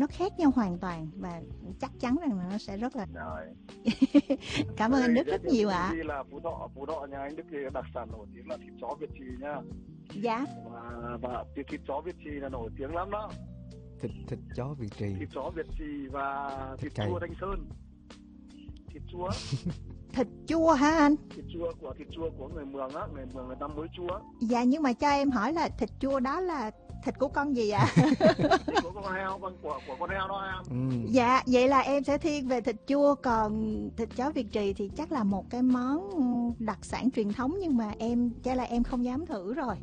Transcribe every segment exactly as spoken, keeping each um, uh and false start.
nó khác nhau hoàn toàn và chắc chắn rằng là nó sẽ rất là Rồi. cảm ơn anh Đức rất nhiều ạ. Vì là Phú Thọ, Phú Thọ nhà anh Đức thì đặc sản nổi tiếng là thịt chó Việt Trì nha. Dạ. Và, và thịt, thịt chó Việt Trì là nổi tiếng lắm đó. Thịt thịt chó Việt Trì. Thịt chó Việt Trì và thịt, thịt chua Thanh Sơn. Thịt chua. Thịt chua hả anh? Thịt chua của thịt chua của người Mường á, người Mường người ta muối chua. Dạ, nhưng mà cho em hỏi là thịt chua đó là thịt của con gì ạ? Thịt của con heo, con của của con heo đó em. Ừ. Dạ, vậy là em sẽ thiên về thịt chua, còn thịt chó Việt Trì thì chắc là một cái món đặc sản truyền thống, nhưng mà em chắc là em không dám thử rồi.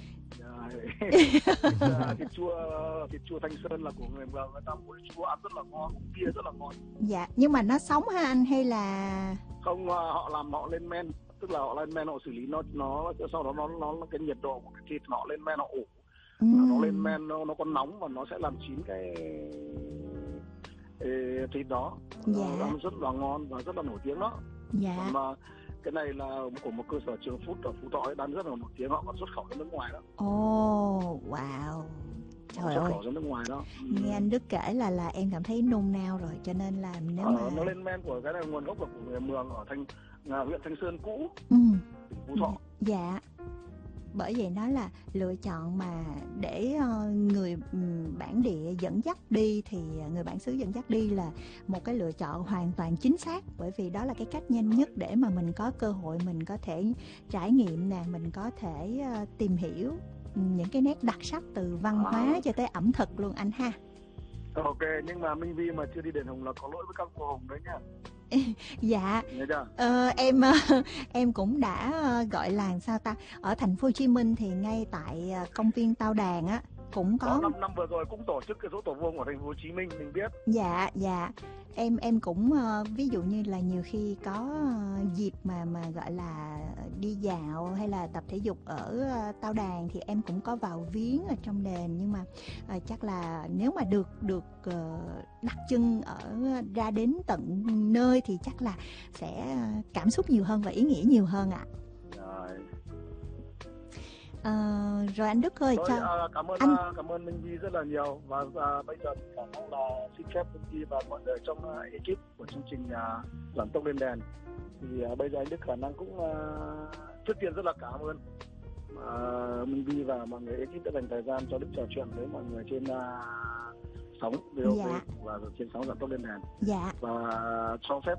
Thịt chua thịt chua Thanh Sơn là của người Mường, người ta muối chua ăn rất là ngon, bia rất là ngon. Dạ, nhưng mà nó sống hả anh hay là không? Họ làm họ lên men, tức là họ lên men họ xử lý nó nó sau đó nó nó cái nhiệt độ của cái thịt họ lên men họ ủ. Ừ. Nó lên men nó nó có nóng và nó sẽ làm chín cái ê, thịt đó. Dạ. Nó ăn rất là ngon và rất là nổi tiếng đó. Dạ. Còn mà cái này là của một cơ sở trường food ở Phú Thọ ấy, đang rất là nổi tiếng, họ còn xuất khẩu ra nước ngoài đó. Ồ, oh, wow. Trời ơi, ra nước ngoài đó. Nghe anh Đức kể là là em cảm thấy nôn nao rồi, cho nên là nếu mà ờ, nó lên men của cái này nguồn gốc là của người Mường ở Thanh à, huyện Thanh Sơn cũ, ừ. Phú Thọ. Dạ. Bởi vậy nó là lựa chọn mà để người bản địa dẫn dắt đi, thì người bản xứ dẫn dắt đi là một cái lựa chọn hoàn toàn chính xác, bởi vì đó là cái cách nhanh nhất để mà mình có cơ hội mình có thể trải nghiệm nè, mình có thể tìm hiểu những cái nét đặc sắc từ văn hóa cho tới ẩm thực luôn anh ha. Ok, nhưng mà Minh Vi mà chưa đi đền Hùng là có lỗi với các cô Hùng đấy nha. Dạ, ờ, em em cũng đã gọi là sao ta, ở thành phố Hồ Chí Minh thì ngay tại công viên Tao Đàn á cũng có. Năm năm vừa rồi cũng tổ chức cái dỗ tổ Vuông ở thành phố Hồ Chí Minh, mình biết. Dạ, dạ. Em em cũng uh, ví dụ như là nhiều khi có uh, dịp mà mà gọi là đi dạo hay là tập thể dục ở uh, Tao Đàn thì em cũng có vào viếng ở trong đền, nhưng mà uh, chắc là nếu mà được được uh, đặt chân ở ra đến tận nơi thì chắc là sẽ cảm xúc nhiều hơn và ý nghĩa nhiều hơn ạ. Rồi. À, rồi anh Đức ơi, rồi, cho à, cảm ơn anh... cảm ơn Minh Vi rất là nhiều, và à, bây giờ thì khả năng là xin phép Minh Vi và mọi người trong uh, ekip của chương trình uh, Giảm Tốc Lên Đèn thì uh, bây giờ anh Đức khả năng cũng uh, trước tiên rất là cảm ơn uh, Minh Vi và mọi người ekip đã dành thời gian cho Đức trò chuyện với mọi người trên uh, sóng vê o vê. Dạ. Và trên sóng Giảm Tốc Lên Đèn. Dạ. Và cho phép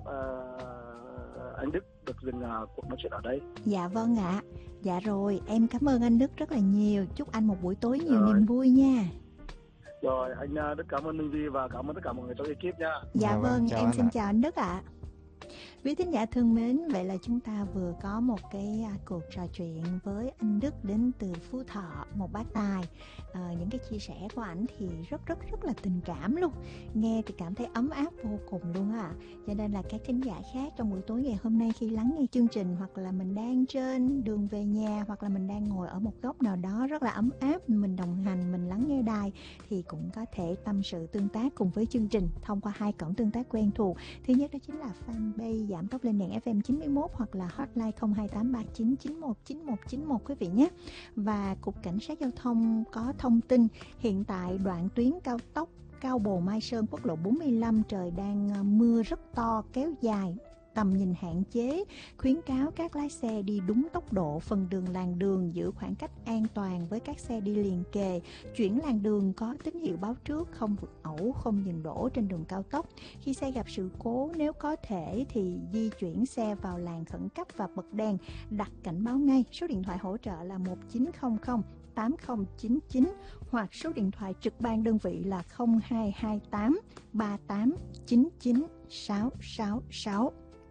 uh, anh Đức được dừng uh, cuộc nói chuyện ở đây. Dạ vâng ạ. Dạ rồi, em cảm ơn anh Đức rất là nhiều. Chúc anh một buổi tối nhiều rồi. Niềm vui nha. Rồi, anh Đức cảm ơn Minh Vi và cảm ơn tất cả mọi người trong ekip nha. Dạ, dạ vâng, em xin ạ. chào anh Đức ạ. À. Quý thính giả thân mến, vậy là chúng ta vừa có một cái cuộc trò chuyện với anh Đức đến từ Phú Thọ, một bác tài. À, những cái chia sẻ của ảnh thì rất rất rất là tình cảm luôn, nghe thì cảm thấy ấm áp vô cùng luôn à. Cho nên là các thính giả khác trong buổi tối ngày hôm nay khi lắng nghe chương trình, hoặc là mình đang trên đường về nhà, hoặc là mình đang ngồi ở một góc nào đó rất là ấm áp, mình đồng hành, mình lắng nghe đài, thì cũng có thể tâm sự tương tác cùng với chương trình thông qua hai cổng tương tác quen thuộc. Thứ nhất đó chính là fanpage Giảm Tốc Lên Đèn ép em chín mươi mốt, hoặc là hotline không hai tám ba chín chín một chín một chín một quý vị nhé. Và Cục Cảnh sát Giao thông có thông tin hiện tại đoạn tuyến cao tốc Cao Bồ Mai Sơn quốc lộ bốn mươi lăm trời đang mưa rất to kéo dài, tầm nhìn hạn chế, khuyến cáo các lái xe đi đúng tốc độ, phần đường làn đường giữ khoảng cách an toàn với các xe đi liền kề, chuyển làn đường có tín hiệu báo trước, không vượt ẩu, không dừng đỗ trên đường cao tốc. Khi xe gặp sự cố, nếu có thể thì di chuyển xe vào làn khẩn cấp và bật đèn, đặt cảnh báo ngay. Số điện thoại hỗ trợ là một chín không không tám không chín chín hoặc số điện thoại trực ban đơn vị là không hai hai tám ba tám chín chín sáu sáu sáu.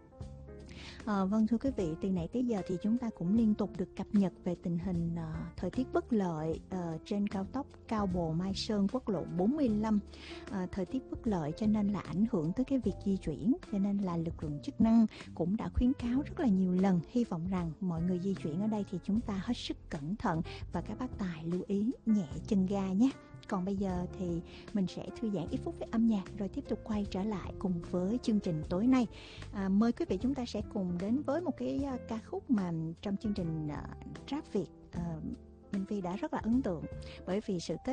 À, vâng thưa quý vị, từ nãy tới giờ thì chúng ta cũng liên tục được cập nhật về tình hình uh, thời tiết bất lợi uh, trên cao tốc Cao Bồ Mai Sơn quốc lộ bốn mươi lăm. Uh, thời tiết bất lợi cho nên là ảnh hưởng tới cái việc di chuyển, cho nên là lực lượng chức năng cũng đã khuyến cáo rất là nhiều lần. Hy vọng rằng mọi người di chuyển ở đây thì chúng ta hết sức cẩn thận và các bác tài lưu ý nhẹ chân ga nhé. Còn bây giờ thì mình sẽ thư giãn ít phút với âm nhạc rồi tiếp tục quay trở lại cùng với chương trình tối nay. À, mời quý vị chúng ta sẽ cùng đến với một cái uh, ca khúc mà trong chương trình uh, Rap Việt uh, Minh Vi đã rất là ấn tượng, bởi vì sự kết